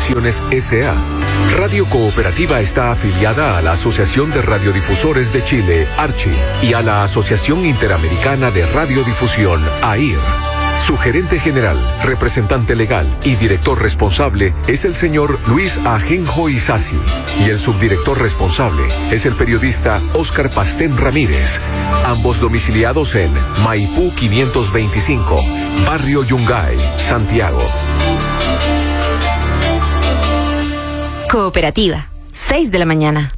Comunicaciones S.A. Radio Cooperativa está afiliada a la Asociación de Radiodifusores de Chile, ARCHI, y a la Asociación Interamericana de Radiodifusión, AIR. Su gerente general, representante legal y director responsable es el señor Luis Ajenjo Isasi, y el subdirector responsable es el periodista Óscar Pastén Ramírez, ambos domiciliados en Maipú 525, Barrio Yungay, Santiago. Cooperativa, 6 de la mañana.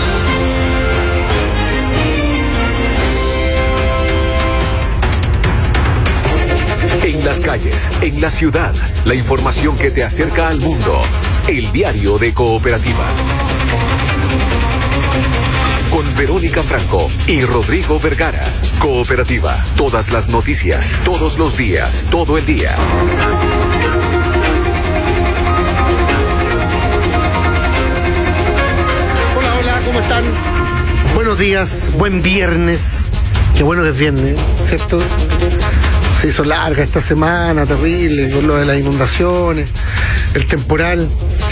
En las calles, en la ciudad, la información que te acerca al mundo. El diario de Cooperativa. Con Verónica Franco y Rodrigo Vergara. Cooperativa, todas las noticias, todos los días, todo el día. Hola, hola, ¿cómo están? Buenos días, buen viernes. Qué bueno que es viernes, ¿cierto? Se hizo larga esta semana, terrible, con lo de las inundaciones, el temporal.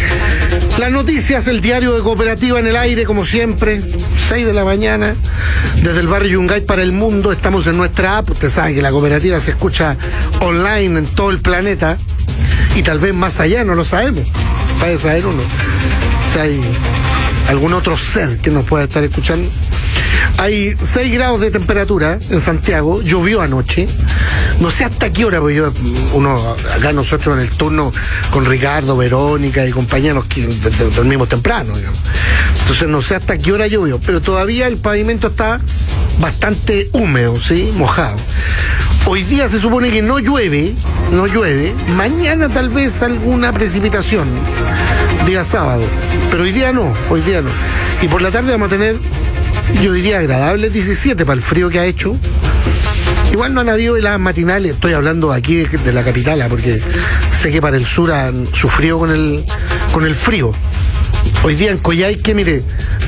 Las noticias, el diario de Cooperativa en el aire, como siempre, 6 de la mañana, desde el barrio Yungay para el mundo. Estamos en nuestra app. Usted sabe que la Cooperativa se escucha online en todo el planeta y tal vez más allá, no lo sabemos. Vaya a saber uno si hay algún otro ser que nos pueda estar escuchando. Hay 6 grados de temperatura en Santiago, llovió anoche. No sé hasta qué hora, porque acá nosotros en el turno con Ricardo, Verónica y compañeros que dormimos temprano, digamos. Entonces no sé hasta qué hora llovió, pero todavía el pavimento está bastante húmedo, ¿sí? Mojado. Hoy día se supone que no llueve. Mañana tal vez alguna precipitación, día sábado, pero hoy día no. Y por la tarde vamos a tener, yo diría, agradables 17 para el frío que ha hecho. Igual no han habido heladas matinales, estoy hablando aquí de la capital, porque sé que para el sur han sufrido con el frío. Hoy día en Coyhaique, mire,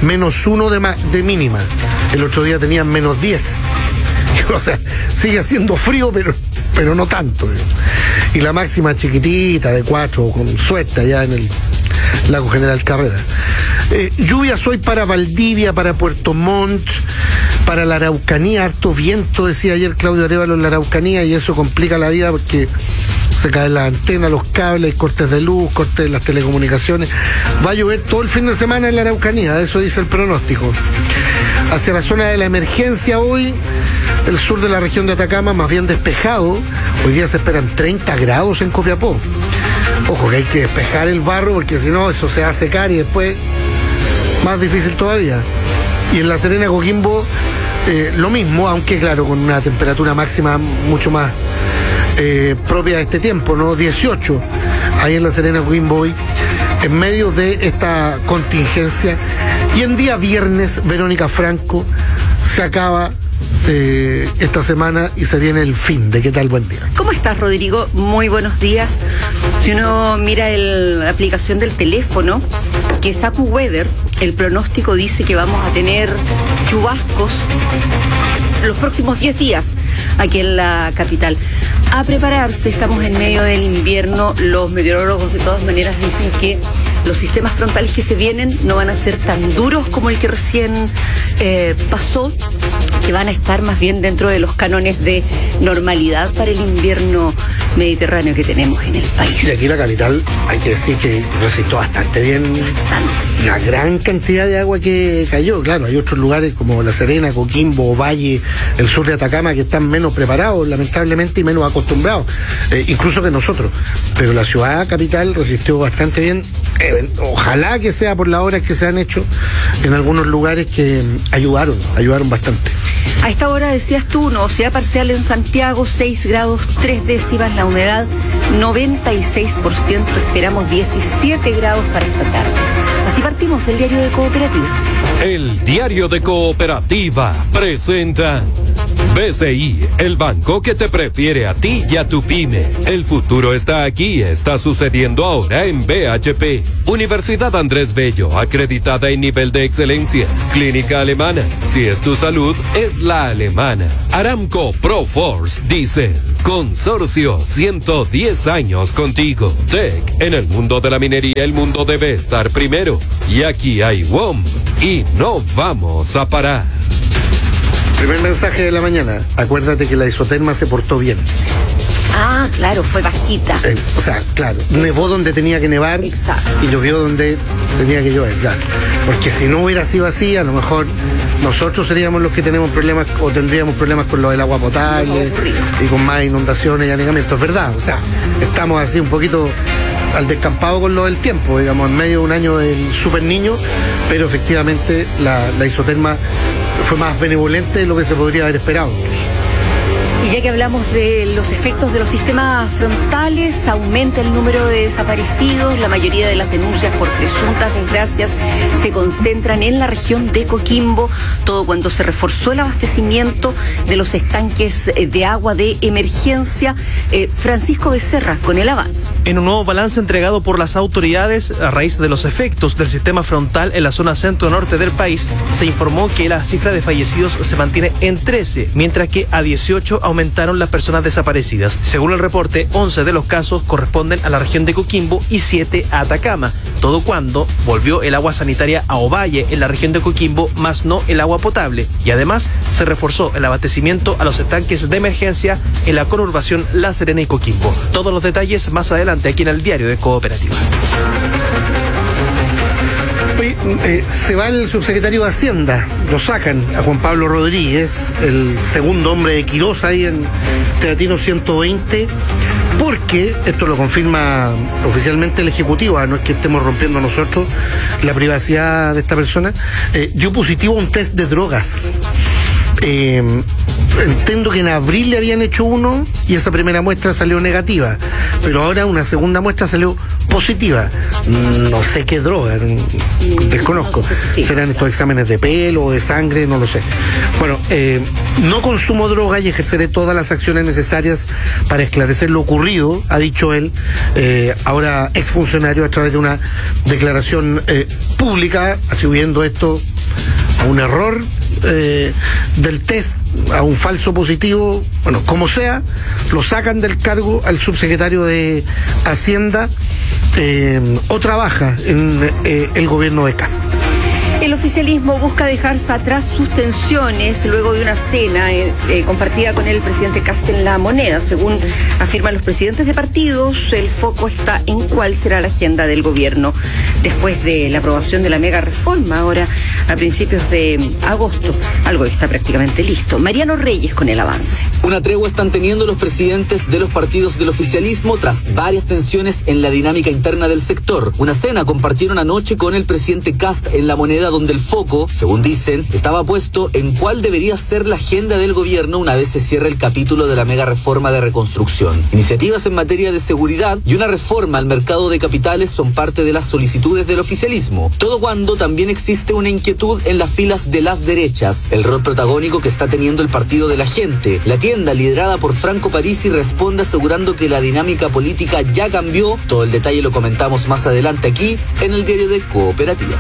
-1 de mínima. El otro día tenían -10. O sea, sigue haciendo frío, pero no tanto. Y la máxima chiquitita, de 4, con suerte allá en el Lago General Carrera. Lluvias hoy para Valdivia, para Puerto Montt, para la Araucanía, harto viento, decía ayer Claudio Arévalo, en la Araucanía, y eso complica la vida porque se caen las antenas, los cables, cortes de luz, cortes de las telecomunicaciones. Va a llover todo el fin de semana en la Araucanía, eso dice el pronóstico. Hacia la zona de la emergencia hoy, el sur de la región de Atacama más bien despejado. Hoy día se esperan 30 grados en Copiapó. Ojo que hay que despejar el barro porque si no eso se va a secar y después más difícil todavía. Y en La Serena, Coquimbo, lo mismo, aunque claro, con una temperatura máxima mucho más propia de este tiempo, ¿no? 18, ahí en La Serena, Coquimbo hoy, en medio de esta contingencia. Y en día viernes, Verónica Franco, se acaba esta semana y se viene el fin de ¿Qué tal? Buen día. ¿Cómo estás, Rodrigo? Muy buenos días. Si uno mira la aplicación del teléfono, que es AccuWeather, el pronóstico dice que vamos a tener chubascos los próximos 10 días aquí en la capital. A prepararse, estamos en medio del invierno. Los meteorólogos de todas maneras dicen que los sistemas frontales que se vienen no van a ser tan duros como el que recién pasó, que van a estar más bien dentro de los cánones de normalidad para el invierno mediterráneo que tenemos en el país. Y aquí la capital, hay que decir que resistió bastante bien la gran cantidad de agua que cayó. Claro, hay otros lugares como La Serena, Coquimbo, Valle, el sur de Atacama, que están menos preparados, lamentablemente, y menos acostumbrados, incluso que nosotros. Pero la ciudad capital resistió bastante bien. Ojalá que sea por las horas que se han hecho en algunos lugares que ayudaron bastante. A esta hora decías tú, nubosidad parcial en Santiago, 6 grados 3 décimas, la humedad 96%, esperamos 17 grados para esta tarde. Así partimos el diario de Cooperativa. El diario de Cooperativa presenta BCI, el banco que te prefiere a ti y a tu pyme. El futuro está aquí, está sucediendo ahora en BHP. Universidad Andrés Bello, acreditada en nivel de excelencia. Clínica alemana, si es tu salud, es la alemana. Aramco Proforce Diesel. Consorcio, 110 años contigo. Tech, en el mundo de la minería el mundo debe estar primero. Y aquí hay WOM. Y no vamos a parar. Primer mensaje de la mañana. Acuérdate que la isoterma se portó bien. Ah, claro, fue bajita. O sea, claro, nevó donde tenía que nevar. Exacto. Y llovió donde tenía que llover, claro. Porque si no hubiera sido así, a lo mejor nosotros seríamos los que tenemos problemas o tendríamos problemas con lo del agua potable y con más inundaciones y anegamientos. Es verdad, o sea, estamos así un poquito al descampado con lo del tiempo, digamos, en medio de un año del super niño, pero efectivamente la isoterma fue más benevolente de lo que se podría haber esperado. Y ya que hablamos de los efectos de los sistemas frontales, aumenta el número de desaparecidos. La mayoría de las denuncias por presuntas desgracias se concentran en la región de Coquimbo, todo cuando se reforzó el abastecimiento de los estanques de agua de emergencia. Francisco Becerra, con el avance. En un nuevo balance entregado por las autoridades a raíz de los efectos del sistema frontal en la zona centro-norte del país, se informó que la cifra de fallecidos se mantiene en 13, mientras que a 18 aumentaron las personas desaparecidas. Según el reporte, 11 de los casos corresponden a la región de Coquimbo y 7 a Atacama, todo cuando volvió el agua sanitaria a Ovalle en la región de Coquimbo, más no el agua potable, y además se reforzó el abastecimiento a los estanques de emergencia en la conurbación La Serena y Coquimbo. Todos los detalles más adelante aquí en el diario de Cooperativa. Se va el subsecretario de Hacienda, lo sacan a Juan Pablo Rodríguez, el segundo hombre de Quirós ahí en Teatino 120, porque, esto lo confirma oficialmente el Ejecutivo, no es que estemos rompiendo nosotros la privacidad de esta persona, dio positivo a un test de drogas. Entiendo que en abril le habían hecho uno y esa primera muestra salió negativa, pero ahora una segunda muestra salió positiva. No sé qué droga, desconozco. Serán estos exámenes de pelo o de sangre, no lo sé. Bueno, no consumo droga y ejerceré todas las acciones necesarias para esclarecer lo ocurrido, ha dicho él, ahora exfuncionario, a través de una declaración pública, atribuyendo esto a un error del test, a un falso positivo. Bueno, como sea, lo sacan del cargo al subsecretario de Hacienda, o trabaja en el gobierno de Kast. El oficialismo busca dejarse atrás sus tensiones luego de una cena compartida con el presidente Kast en La Moneda. Según afirman los presidentes de partidos, el foco está en cuál será la agenda del gobierno después de la aprobación de la mega reforma, ahora a principios de agosto, algo que está prácticamente listo. Mariano Reyes con el avance. Una tregua están teniendo los presidentes de los partidos del oficialismo tras varias tensiones en la dinámica interna del sector. Una cena compartieron anoche con el presidente Kast en La Moneda, donde el foco, según dicen, estaba puesto en cuál debería ser la agenda del gobierno una vez se cierre el capítulo de la mega reforma de reconstrucción. Iniciativas en materia de seguridad y una reforma al mercado de capitales son parte de las solicitudes del oficialismo. Todo cuando también existe una inquietud en las filas de las derechas, el rol protagónico que está teniendo el Partido de la Gente. La tienda, liderada por Franco Parisi, responde asegurando que la dinámica política ya cambió. Todo el detalle lo comentamos más adelante aquí en el diario de Cooperativa.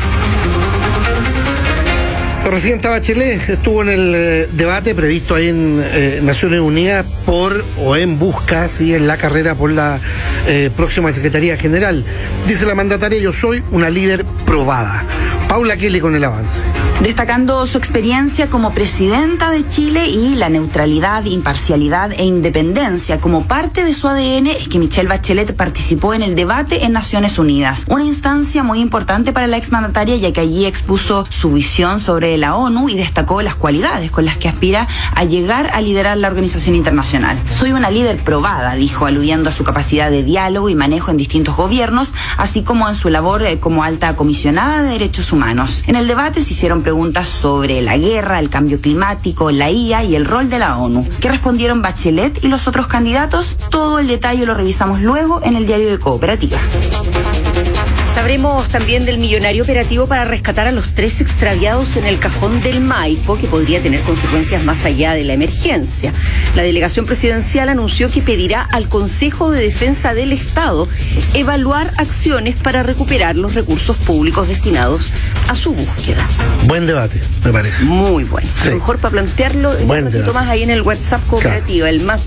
La presidenta Bachelet estuvo en el debate previsto ahí en Naciones Unidas en busca, sí, en la carrera por la próxima Secretaría General. Dice la mandataria: yo soy una líder probada. Paula Kelly con el avance. Destacando su experiencia como presidenta de Chile y la neutralidad, imparcialidad e independencia como parte de su ADN, es que Michelle Bachelet participó en el debate en Naciones Unidas. Una instancia muy importante para la exmandataria, ya que allí expuso su visión sobre la ONU y destacó las cualidades con las que aspira a llegar a liderar la organización internacional. Soy una líder probada, dijo, aludiendo a su capacidad de diálogo y manejo en distintos gobiernos, así como en su labor como alta comisionada de derechos humanos. En el debate se hicieron preguntas sobre la guerra, el cambio climático, la IA y el rol de la ONU. ¿Qué respondieron Bachelet y los otros candidatos? Todo el detalle lo revisamos luego en el diario de Cooperativa. Sabremos también del millonario operativo para rescatar a los 3 extraviados en el cajón del Maipo, que podría tener consecuencias más allá de la emergencia. La delegación presidencial anunció que pedirá al Consejo de Defensa del Estado evaluar acciones para recuperar los recursos públicos destinados a su búsqueda. Buen debate, me parece. Muy bueno. Sí. A lo mejor para plantearlo un poquito más ahí en el WhatsApp cooperativa, el más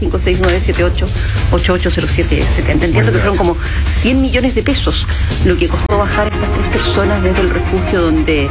56978880770. Entiendo que fueron como 100 millones de pesos lo que costó bajar estas 3 personas desde el refugio donde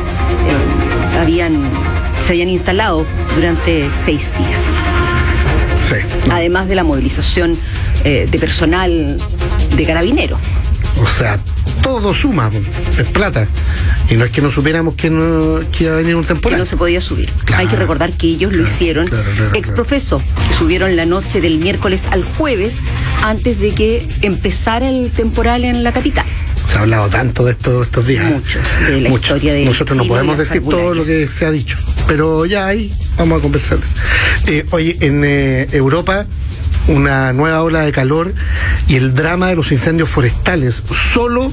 se habían instalado durante 6 días. Sí. Además de la movilización de personal de carabineros. O sea, todo suma, es plata. Y no es que no supiéramos que iba a venir un temporal. Que no se podía subir. Claro. Hay que recordar que ellos lo hicieron exprofeso. Subieron la noche del miércoles al jueves antes de que empezara el temporal en la capital. Se ha hablado tanto de estos días. Mucho, de la historia de Nosotros no podemos decir todo lo que se ha dicho, pero ya ahí vamos a conversar. Oye, en Europa, una nueva ola de calor y el drama de los incendios forestales. Solo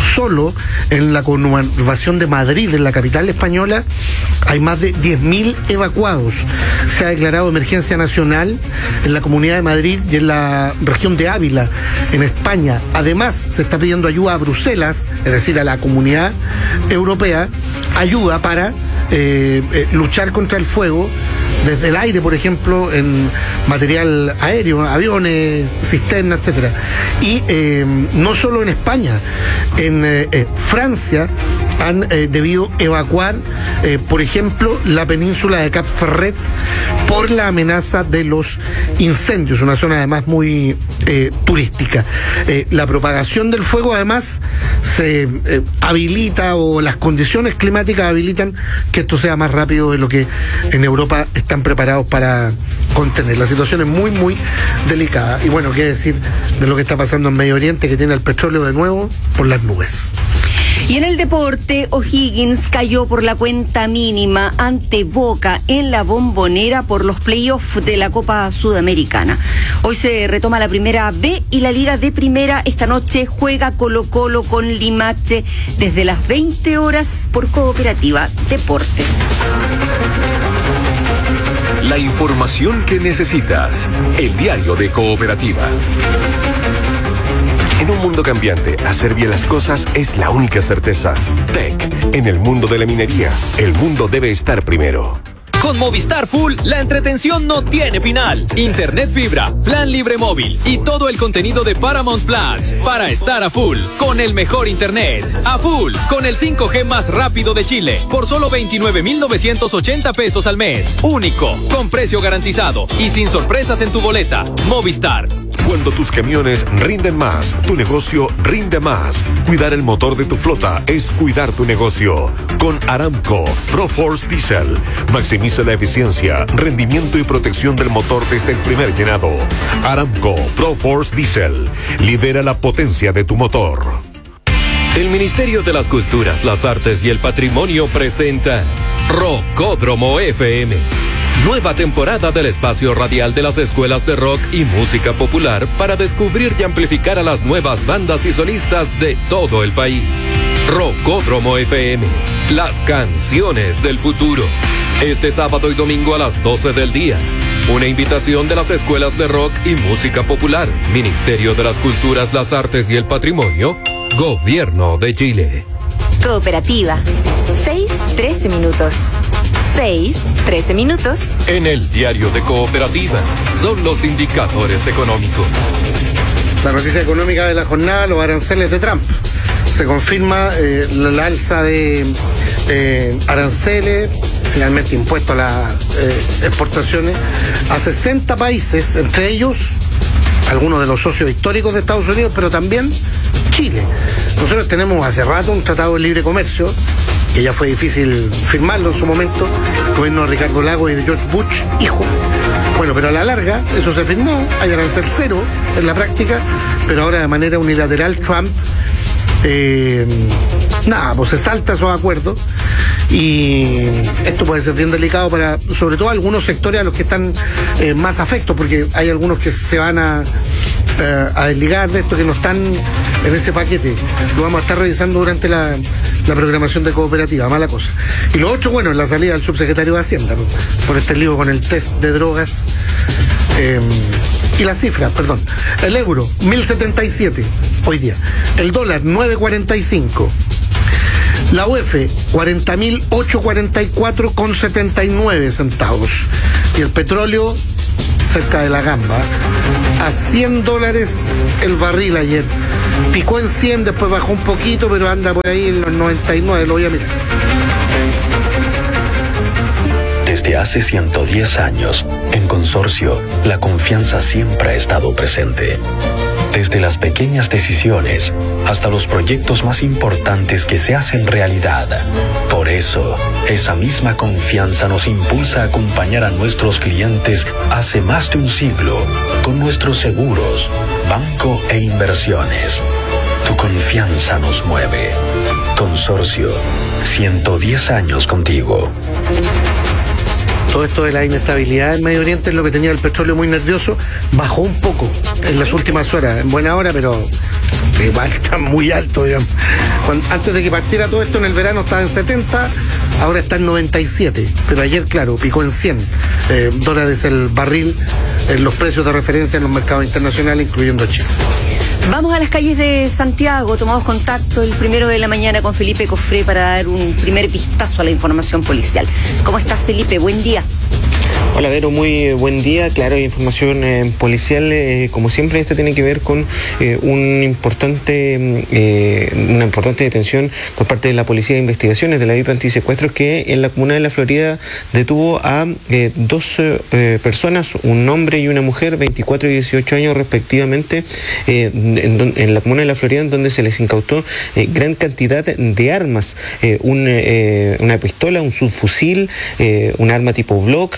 en la conurbación de Madrid, en la capital española, hay más de 10.000 evacuados. Se ha declarado emergencia nacional en la Comunidad de Madrid y en la región de Ávila, en España. Además, se está pidiendo ayuda a Bruselas, es decir, a la Comunidad Europea, ayuda para luchar contra el fuego desde el aire, por ejemplo, en material aéreo, aviones, cisternas, etcétera. Y no solo en España, en Francia han debido evacuar, por ejemplo, la península de Cap Ferret por la amenaza de los incendios, una zona además muy turística. La propagación del fuego además se habilita, o las condiciones climáticas habilitan que esto sea más rápido de lo que en Europa están preparados para contener. La situación es muy, muy delicada. Y bueno, qué decir de lo que está pasando en Medio Oriente, que tiene el petróleo de nuevo por las nubes. Y en el deporte, O'Higgins cayó por la cuenta mínima ante Boca en la Bombonera por los playoffs de la Copa Sudamericana. Hoy se retoma la Primera B y la Liga de Primera. Esta noche juega Colo-Colo con Limache desde las 20 horas por Cooperativa Deportes. La información que necesitas. El diario de Cooperativa. En un mundo cambiante, hacer bien las cosas es la única certeza. Tech, en el mundo de la minería, el mundo debe estar primero. Con Movistar Full, la entretención no tiene final. Internet fibra, plan libre móvil y todo el contenido de Paramount Plus para estar a full con el mejor internet. A full con el 5G más rápido de Chile por solo 29.980 pesos al mes. Único, con precio garantizado y sin sorpresas en tu boleta. Movistar. Cuando tus camiones rinden más, tu negocio rinde más. Cuidar el motor de tu flota es cuidar tu negocio. Con Aramco ProForce Diesel. Maximiza la eficiencia, rendimiento y protección del motor desde el primer llenado. Aramco ProForce Diesel. Lidera la potencia de tu motor. El Ministerio de las Culturas, las Artes y el Patrimonio presenta Rockódromo FM. Nueva temporada del espacio radial de las escuelas de rock y música popular para descubrir y amplificar a las nuevas bandas y solistas de todo el país. Rockódromo FM, las canciones del futuro. Este sábado y domingo a las 12 del día. Una invitación de las escuelas de rock y música popular, Ministerio de las Culturas, las Artes y el Patrimonio, Gobierno de Chile. Cooperativa. 6:13 minutos. 6:13 minutos. En el diario de Cooperativa son los indicadores económicos. La noticia económica de la jornada, los aranceles de Trump. Se confirma la alza de aranceles, finalmente impuesto a las exportaciones, a 60 países, entre ellos algunos de los socios históricos de Estados Unidos, pero también Chile. Nosotros tenemos hace rato un tratado de libre comercio, que ya fue difícil firmarlo en su momento, el gobierno de Ricardo Lagos y de George Bush, hijo. Bueno, pero a la larga eso se firmó, hay arancel cero en la práctica, pero ahora de manera unilateral Trump, pues se salta esos acuerdos, y esto puede ser bien delicado para, sobre todo, algunos sectores a los que están más afectos, porque hay algunos que se van a a desligar de esto que no están en ese paquete. Lo vamos a estar revisando durante la programación de Cooperativa, mala cosa. Y lo otro, bueno, es la salida del subsecretario de Hacienda por este lío con el test de drogas. Y las cifras, perdón. El euro, 1.077 hoy día. El dólar, 9.45. La UF, 40.844,79 centavos. Y el petróleo, cerca de la gamba, a $100 el barril ayer. Picó en 100, después bajó un poquito, pero anda por ahí en los 99, lo voy a mirar. Desde hace 110 años, en Consorcio, la confianza siempre ha estado presente. Desde las pequeñas decisiones hasta los proyectos más importantes que se hacen realidad. Por eso, esa misma confianza nos impulsa a acompañar a nuestros clientes hace más de un siglo con nuestros seguros, banco e inversiones. Tu confianza nos mueve. Consorcio, 110 años contigo. Todo esto de la inestabilidad en Medio Oriente es lo que tenía el petróleo muy nervioso. Bajó un poco en las últimas horas, en buena hora, pero igual está muy alto, digamos. Antes de que partiera todo esto en el verano estaba en 70, ahora está en 97. Pero ayer, claro, picó en 100 dólares el barril en los precios de referencia en los mercados internacionales, incluyendo Chile. Vamos a las calles de Santiago, tomamos contacto el 1 de la mañana con Felipe Cofré para dar un primer vistazo a la información policial. ¿Cómo estás, Felipe? Buen día. Hola, Vero, muy buen día. Claro, información policial, como siempre, esta tiene que ver con una importante detención por parte de la Policía de Investigaciones de la VIP Antisecuestros, que en la comuna de La Florida detuvo a dos personas, un hombre y una mujer, 24 y 18 años respectivamente, en la comuna de La Florida, en donde se les incautó gran cantidad de armas, una pistola, un subfusil, un arma tipo Glock,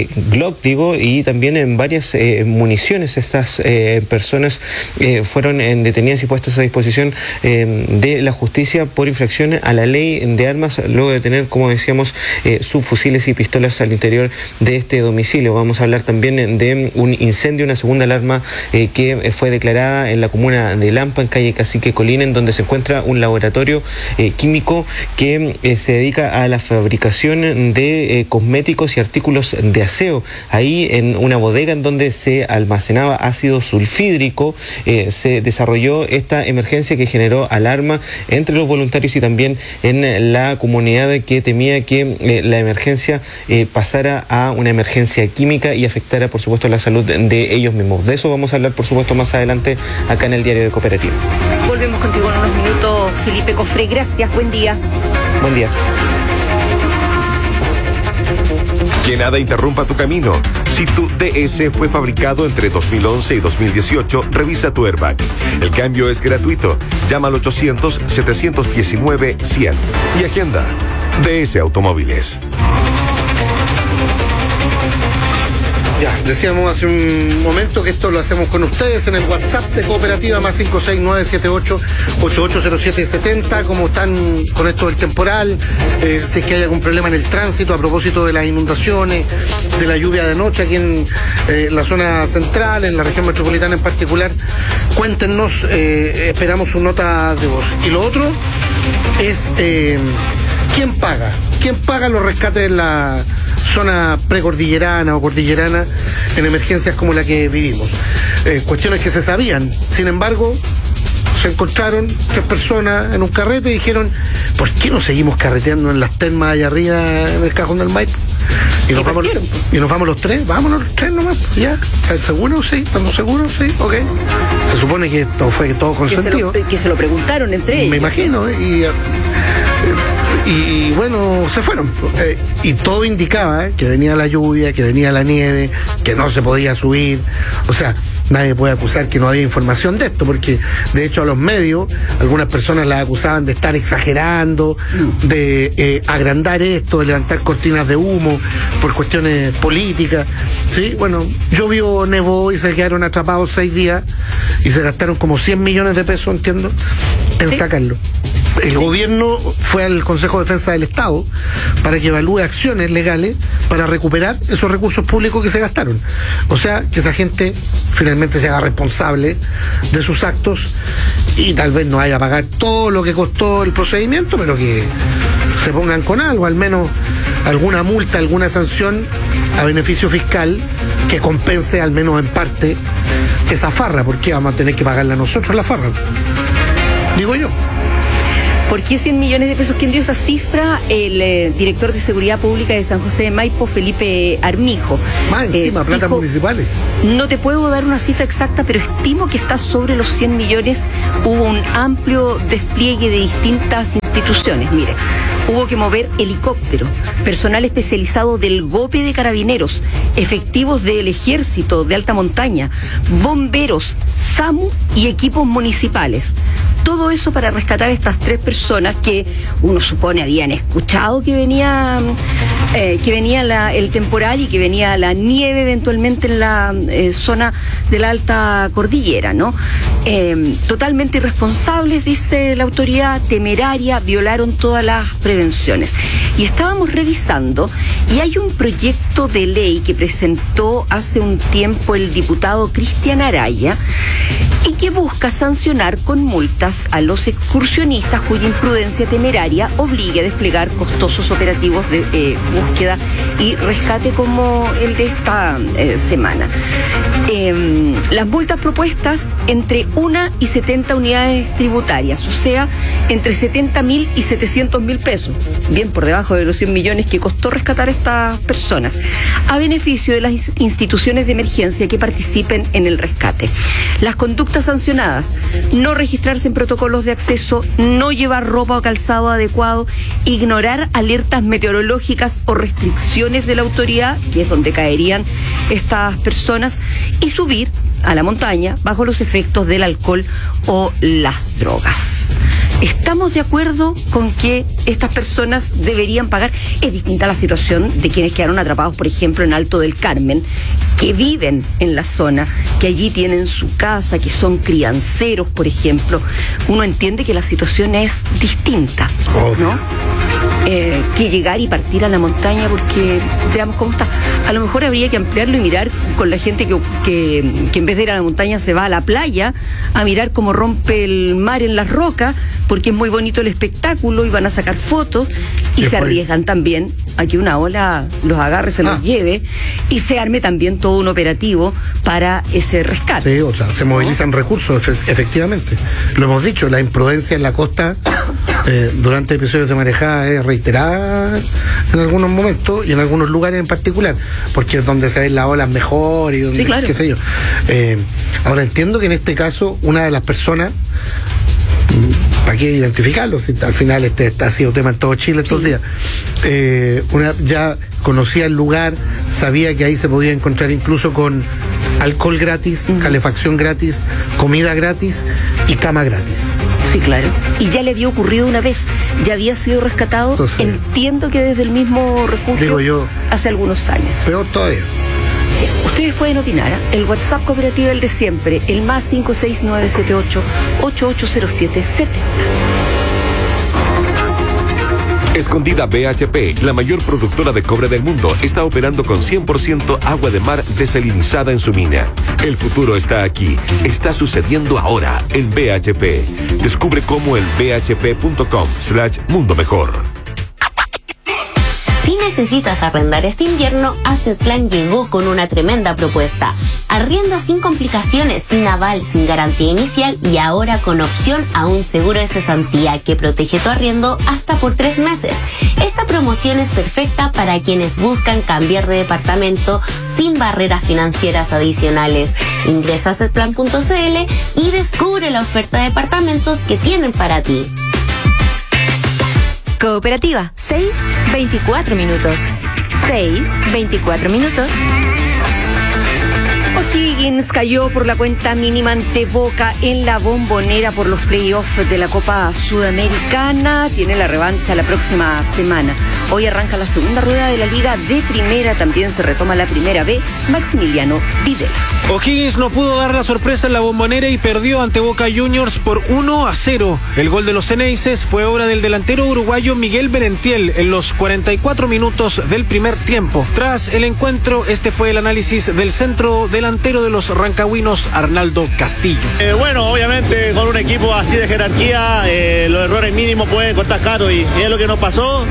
y también en varias municiones. Estas personas fueron detenidas y puestas a disposición de la justicia por infracción a la ley de armas, luego de tener, como decíamos, subfusiles y pistolas al interior de este domicilio. Vamos a hablar también de un incendio, una segunda alarma que fue declarada en la comuna de Lampa, en calle Cacique Colina, en donde se encuentra un laboratorio químico que se dedica a la fabricación de cosméticos y artículos de aseo. Ahí, en una bodega en donde se almacenaba ácido sulfídrico, se desarrolló esta emergencia que generó alarma entre los voluntarios y también en la comunidad, que temía que la emergencia pasara a una emergencia química y afectara, por supuesto, la salud de ellos mismos. De eso vamos a hablar, por supuesto, más adelante acá en el Diario de Cooperativa. Volvemos contigo en unos minutos, Felipe Cofré. Gracias, buen día. Buen día. Que nada interrumpa tu camino. Si tu DS fue fabricado entre 2011 y 2018, revisa tu airbag. El cambio es gratuito. Llama al 800-719-100 y agenda DS Automóviles. Ya, decíamos hace un momento que esto lo hacemos con ustedes en el WhatsApp de Cooperativa, más 56978-880770. ¿Cómo están con esto del temporal? Si es que hay algún problema en el tránsito a propósito de las inundaciones, de la lluvia de noche aquí en la zona central, en la región metropolitana en particular. Cuéntenos, esperamos su nota de voz. Y lo otro es, ¿quién paga? ¿Quién paga los rescates en la zona precordillerana o cordillerana en emergencias como la que vivimos? Cuestiones que se sabían, sin embargo, se encontraron 3 personas en un carrete y dijeron, ¿por qué no seguimos carreteando en las termas allá arriba en el cajón del Maipo? Y nos vamos los 3, vámonos los 3 nomás, ya. ¿Están seguros? Sí. ¿Estamos seguros? Sí, ok. Se supone que esto fue todo consentido. Que se lo preguntaron entre ellos. Me imagino, y bueno, se fueron. Y todo indicaba que venía la lluvia, que venía la nieve, que no se podía subir. O sea, nadie puede acusar que no había información de esto, porque de hecho a los medios algunas personas las acusaban de estar exagerando, de agrandar esto, de levantar cortinas de humo por cuestiones políticas. Sí, bueno, llovió, nevó y se quedaron atrapados 6 días y se gastaron como 100 millones de pesos, entiendo, en sacarlo. El gobierno fue al Consejo de Defensa del Estado para que evalúe acciones legales para recuperar esos recursos públicos que se gastaron. O sea, que esa gente finalmente se haga responsable de sus actos y tal vez no vaya a pagar todo lo que costó el procedimiento, pero que se pongan con algo, al menos alguna multa, alguna sanción a beneficio fiscal que compense al menos en parte esa farra, porque vamos a tener que pagarla nosotros la farra, digo yo. ¿Por qué 100 millones de pesos? ¿Quién dio esa cifra? El director de Seguridad Pública de San José de Maipo, Felipe Armijo. Más encima, plata municipales. No te puedo dar una cifra exacta, pero estimo que está sobre los 100 millones. Hubo un amplio despliegue de distintas instituciones. Mire, hubo que mover helicóptero, personal especializado del GOPE de Carabineros, efectivos del Ejército de Alta Montaña, bomberos, SAMU y equipos municipales. Todo eso para rescatar a estas 3 personas que uno supone habían escuchado que venía el temporal y que venía la nieve eventualmente en la zona de la alta cordillera, ¿no? Totalmente irresponsables, dice la autoridad, temeraria, violaron todas las prevenciones. Y estábamos revisando y hay un proyecto de ley que presentó hace un tiempo el diputado Cristian Araya y que busca sancionar con multas a los excursionistas cuya imprudencia temeraria obligue a desplegar costosos operativos de búsqueda y rescate como el de esta semana. Las multas propuestas entre 1 y 70 unidades tributarias, o sea, entre 70.000 y 700.000 pesos, bien por debajo de los 100 millones que costó rescatar a estas personas, a beneficio de las instituciones de emergencia que participen en el rescate. Las conductas sancionadas: no registrarse en protocolos de acceso, no llevar ropa o calzado adecuado, ignorar alertas meteorológicas o restricciones de la autoridad, que es donde caerían estas personas, y subir a la montaña bajo los efectos del alcohol o las drogas. ¿Estamos de acuerdo con que estas personas deberían pagar? Es distinta la situación de quienes quedaron atrapados, por ejemplo, en Alto del Carmen, que viven en la zona, que allí tienen su casa, que son crianceros, por ejemplo. Uno entiende que la situación es distinta, ¿no? Que llegar y partir a la montaña porque veamos cómo está. A lo mejor habría que ampliarlo y mirar con la gente que en vez de ir a la montaña se va a la playa a mirar cómo rompe el mar en las rocas, porque es muy bonito el espectáculo y van a sacar fotos y se arriesgan también a que una ola los agarre, se los lleve y se arme también todo un operativo para ese rescate. Sí, o sea, se movilizan recursos, efectivamente. Lo hemos dicho, la imprudencia en la costa durante episodios de marejada es reiterada en algunos momentos y en algunos lugares en particular, porque es donde se ven las olas mejor y donde, sí, claro, qué sé yo. Ahora entiendo que en este caso una de las personas, ¿para qué identificarlo? Si al final este ha sido tema en todo Chile estos días. Ya conocía el lugar, sabía que ahí se podía encontrar incluso con alcohol gratis, calefacción gratis, comida gratis y cama gratis. Sí, claro. Y ya le había ocurrido una vez, ya había sido rescatado. Entonces, entiendo que desde el mismo refugio, digo yo, hace algunos años. Peor todavía. Ustedes pueden opinar, el WhatsApp cooperativo, el de siempre, el más 56978-880770. Escondida BHP, la mayor productora de cobre del mundo, está operando con 100% agua de mar desalinizada en su mina. El futuro está aquí, está sucediendo ahora en BHP. Descubre cómo en bhp.com/mundo mejor. Si necesitas arrendar este invierno, Assetplan llegó con una tremenda propuesta. Arrienda sin complicaciones, sin aval, sin garantía inicial y ahora con opción a un seguro de cesantía que protege tu arriendo hasta por 3 meses. Esta promoción es perfecta para quienes buscan cambiar de departamento sin barreras financieras adicionales. Ingresa a assetplan.cl y descubre la oferta de departamentos que tienen para ti. Cooperativa, 6:24 minutos. 6:24 minutos. O'Higgins cayó por la cuenta mínima ante Boca en la Bombonera por los playoffs de la Copa Sudamericana. Tiene la revancha la próxima semana. Hoy arranca la segunda rueda de la Liga de Primera, también se retoma la Primera B, Maximiliano Videla. O'Higgins no pudo dar la sorpresa en la Bombonera y perdió ante Boca Juniors por 1-0. El gol de los Ceneices fue obra del delantero uruguayo Miguel Berentiel en los 44 minutos del primer tiempo. Tras el encuentro, este fue el análisis del centro delantero de los rancagüinos, Arnaldo Castillo. Bueno, obviamente con un equipo así de jerarquía, los errores mínimos pueden cortar caro y es lo que nos pasó,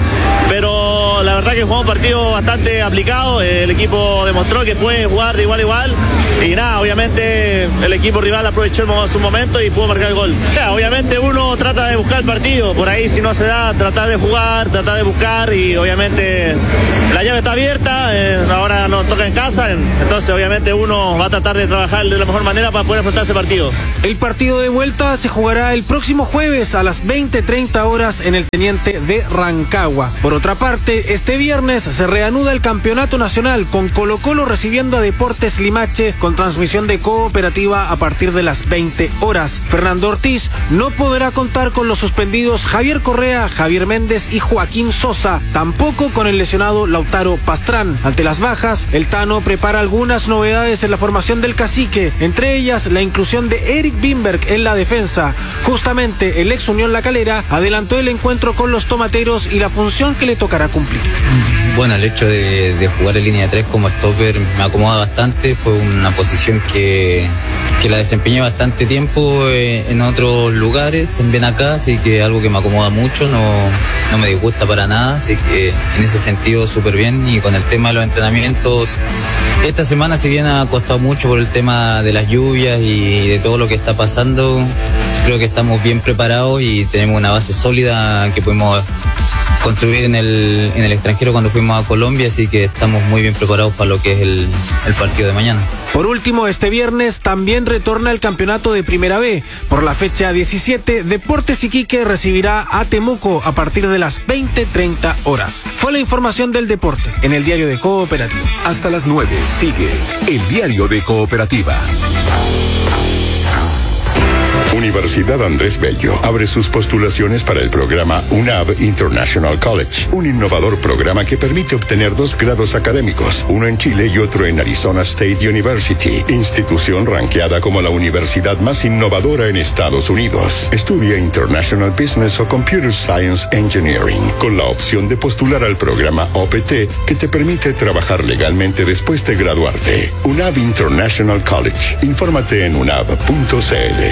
pero la verdad que jugamos un partido bastante aplicado, el equipo demostró que puede jugar de igual a igual y nada, obviamente el equipo rival aprovechó su momento y pudo marcar el gol. Obviamente uno trata de buscar el partido, por ahí si no se da, tratar de jugar, tratar de buscar y obviamente la llave está abierta, ahora nos toca en casa, entonces obviamente uno va a tratar de trabajar de la mejor manera para poder afrontar ese partido. El partido de vuelta se jugará el próximo jueves a las 20:30 horas en el Teniente de Rancagua. Por otra parte, este viernes se reanuda el campeonato nacional con Colo-Colo recibiendo a Deportes Limache con transmisión de Cooperativa a partir de las 20 horas. Fernando Ortiz no podrá contar con los suspendidos Javier Correa, Javier Méndez y Joaquín Sosa, tampoco con el lesionado Lautaro Pastrán. Ante las bajas, el Tano prepara algunas novedades en la formación del Cacique, entre ellas la inclusión de Eric Bimberg en la defensa. Justamente el ex Unión La Calera adelantó el encuentro con los tomateros y la función que le tocará cumplir. Bueno, el hecho de jugar en línea de 3 como stopper me acomoda bastante, fue una posición que la desempeñé bastante tiempo en otros lugares, también acá, así que algo que me acomoda mucho, no me disgusta para nada, así que en ese sentido súper bien. Y con el tema de los entrenamientos, esta semana si bien ha costado mucho por el tema de las lluvias y de todo lo que está pasando, creo que estamos bien preparados y tenemos una base sólida que podemos construir en el extranjero cuando fuimos a Colombia, así que estamos muy bien preparados para lo que es el partido de mañana. Por último, este viernes también retorna el campeonato de Primera B. Por la fecha 17, Deportes Iquique recibirá a Temuco a partir de las 20:30 horas. Fue la información del deporte en el Diario de Cooperativa. Hasta las 9 sigue el Diario de Cooperativa. Universidad Andrés Bello abre sus postulaciones para el programa UNAV International College, un innovador programa que permite obtener 2 grados académicos, uno en Chile y otro en Arizona State University, institución ranqueada como la universidad más innovadora en Estados Unidos. Estudia International Business o Computer Science Engineering, con la opción de postular al programa OPT que te permite trabajar legalmente después de graduarte. UNAV International College. Infórmate en unav.cl.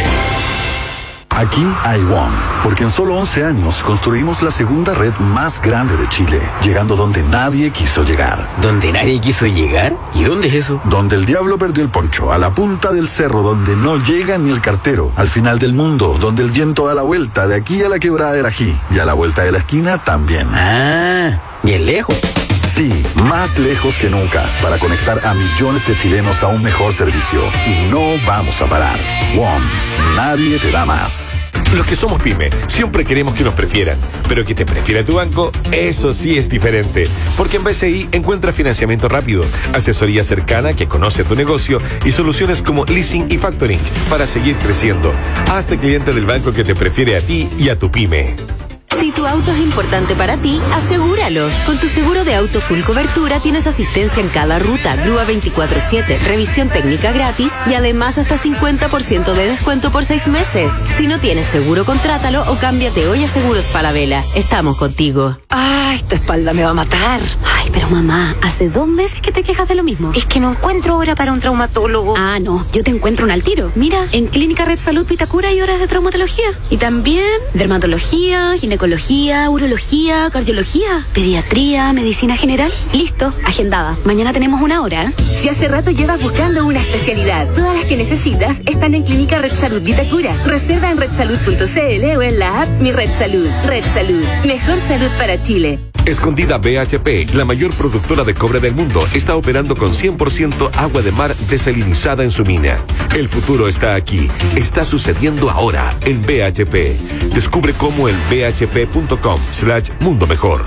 Aquí hay WOM, porque en solo 11 años construimos la segunda red más grande de Chile, llegando donde nadie quiso llegar. ¿Donde nadie quiso llegar? ¿Y dónde es eso? Donde el diablo perdió el poncho, a la punta del cerro, donde no llega ni el cartero, al final del mundo, donde el viento da la vuelta, de aquí a la quebrada del Ají, y a la vuelta de la esquina también. Ah, bien lejos. Sí, más lejos que nunca, para conectar a millones de chilenos a un mejor servicio. Y no vamos a parar. WOM, nadie te da más. Los que somos pyme, siempre queremos que nos prefieran, pero que te prefiera tu banco, eso sí es diferente. Porque en BCI encuentras financiamiento rápido, asesoría cercana que conoce tu negocio y soluciones como leasing y factoring para seguir creciendo. Hazte cliente del banco que te prefiere a ti y a tu pyme. Si tu auto es importante para ti, asegúralo. Con tu seguro de auto full cobertura tienes asistencia en cada ruta, grúa 24/7, revisión técnica gratis y además hasta 50% de descuento por 6 meses. Si no tienes seguro, contrátalo o cámbiate hoy a Seguros Falabella. Estamos contigo. Ay, esta espalda me va a matar. Ay, pero mamá, hace 2 meses que te quejas de lo mismo. Es que no encuentro hora para un traumatólogo. Ah, no, yo te encuentro un al tiro. Mira, en Clínica Red Salud Vitacura hay horas de traumatología. Y también dermatología, ginecología, urología, cardiología, pediatría, medicina general. Listo, agendada. Mañana tenemos 1 hora. Si hace rato llevas buscando una especialidad, todas las que necesitas están en Clínica Red Salud Vitacura. Reserva en redsalud.cl o en la app Mi Red Salud. Red Salud, mejor salud para Chile. Escondida BHP, la mayor productora de cobre del mundo, está operando con 100% agua de mar desalinizada en su mina. El futuro está aquí, está sucediendo ahora en BHP. Descubre cómo en bhp.com/mundo mejor.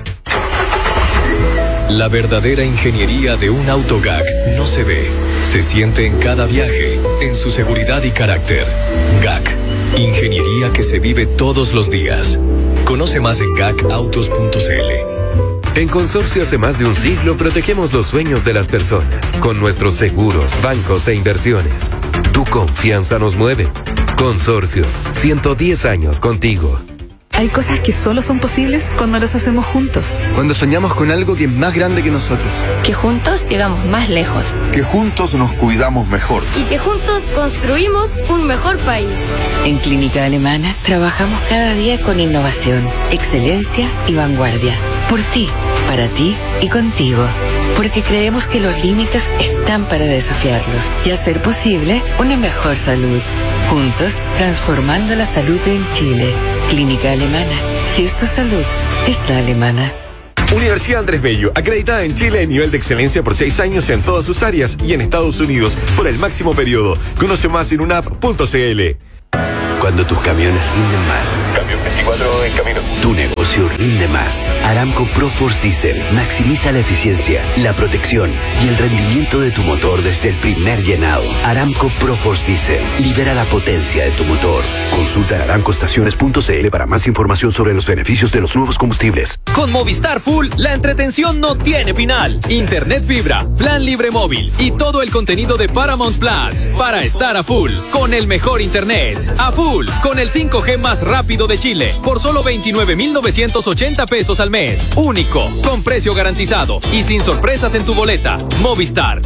La verdadera ingeniería de un auto GAC no se ve, se siente en cada viaje, en su seguridad y carácter. GAC, ingeniería que se vive todos los días. Conoce más en gacautos.cl. En Consorcio hace más de un siglo protegemos los sueños de las personas con nuestros seguros, bancos e inversiones. Tu confianza nos mueve. Consorcio, 110 años contigo. Hay cosas que solo son posibles cuando las hacemos juntos. Cuando soñamos con algo que es más grande que nosotros. Que juntos llegamos más lejos. Que juntos nos cuidamos mejor. Y que juntos construimos un mejor país. En Clínica Alemana trabajamos cada día con innovación, excelencia y vanguardia. Por ti, para ti y contigo. Porque creemos que los límites están para desafiarlos y hacer posible una mejor salud. Juntos, transformando la salud en Chile. Clínica Alemana. Si es tu salud, es la alemana. Universidad Andrés Bello, acreditada en Chile en nivel de excelencia por 6 años en todas sus áreas y en Estados Unidos por el máximo periodo. Conoce más en unap.cl. Cuando tus camiones rinden más. Camión 24 en camino. Tu negocio rinde más. Aramco ProForce Diesel maximiza la eficiencia, la protección y el rendimiento de tu motor desde el primer llenado. Aramco ProForce Diesel libera la potencia de tu motor. Consulta en aramcoestaciones.cl para más información sobre los beneficios de los nuevos combustibles. Con Movistar Full, la entretención no tiene final. Internet fibra, plan libre móvil y todo el contenido de Paramount Plus para estar a full con el mejor internet. A full con el 5G más rápido de Chile por solo 29,980 pesos al mes. Único, con precio garantizado y sin sorpresas en tu boleta. Movistar.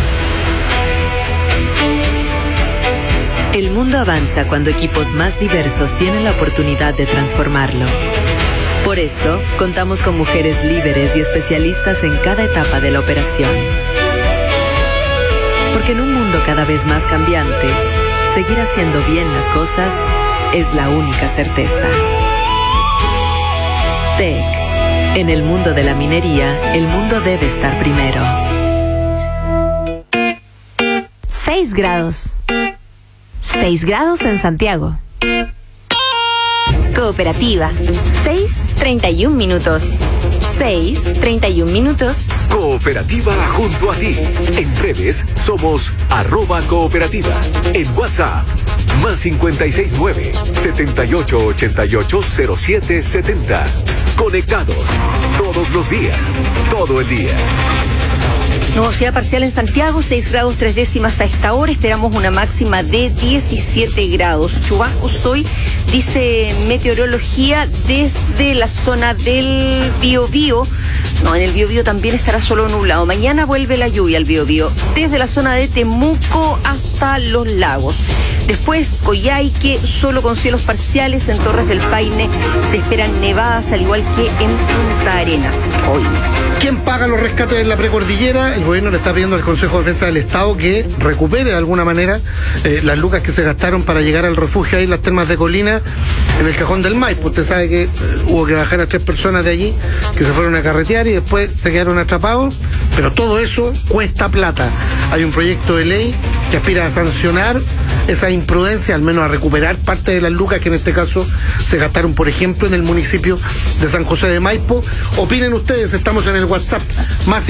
El mundo avanza cuando equipos más diversos tienen la oportunidad de transformarlo. Por eso, contamos con mujeres líderes y especialistas en cada etapa de la operación. Porque en un mundo cada vez más cambiante, seguir haciendo bien las cosas es la única certeza. TEC. En el mundo de la minería, el mundo debe estar primero. 6 grados. 6 grados en Santiago. Cooperativa. 6:31 minutos. 6:31 minutos. Cooperativa junto a ti. En redes somos @cooperativa. En WhatsApp, más 569 78880770. Conectados todos los días, todo el día. Nubosidad parcial en Santiago, 6 grados 3 décimas a esta hora. Esperamos una máxima de 17 grados. Chubascos hoy, dice meteorología, desde la zona del Biobío. No, en el Biobío también estará solo nublado. Mañana vuelve la lluvia al Biobío, desde la zona de Temuco hasta Los Lagos. Después, Coyhaique, solo con cielos parciales. En Torres del Paine se esperan nevadas, al igual que en Punta Arenas hoy. ¿Quién paga los rescates en la precordillera? El gobierno le está pidiendo al Consejo de Defensa del Estado que recupere de alguna manera las lucas que se gastaron para llegar al refugio ahí en las termas de Colina, en el cajón del Maipo. Usted sabe que hubo que bajar a 3 personas de allí que se fueron a carretear y después se quedaron atrapados, pero todo eso cuesta plata. Hay un proyecto de ley que aspira a sancionar esa imprudencia, al menos a recuperar parte de las lucas que en este caso se gastaron, por ejemplo, en el municipio de San José de Maipo. Opinen ustedes, estamos en el WhatsApp, más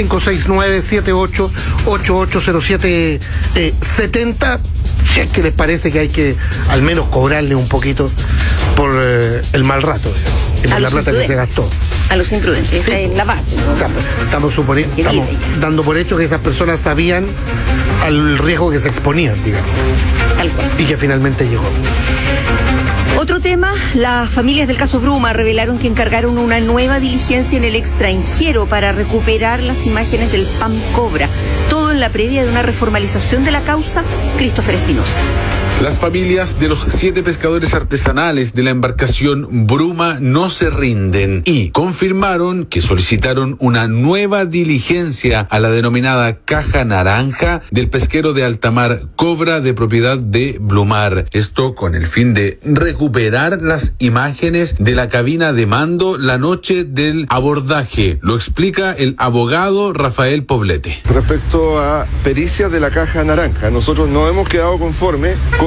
569-78880770. Si es que les parece que hay que al menos cobrarle un poquito por el mal rato, y por la plata que se gastó. A los imprudentes, sí. Esa es la base, ¿no? O sea, estamos dando por hecho que esas personas sabían al riesgo que se exponían, digamos. Tal cual. Y que finalmente llegó. Otro tema, las familias del caso Bruma revelaron que encargaron una nueva diligencia en el extranjero para recuperar las imágenes del PAM Cobra. Todo en la previa de una reformalización de la causa. Christopher Espinosa. Las familias de los 7 pescadores artesanales de la embarcación Bruma no se rinden y confirmaron que solicitaron una nueva diligencia a la denominada Caja Naranja del pesquero de altamar Cobra, de propiedad de Blumar. Esto con el fin de recuperar las imágenes de la cabina de mando la noche del abordaje. Lo explica el abogado Rafael Poblete. Respecto a pericias de la Caja Naranja, nosotros no hemos quedado conforme con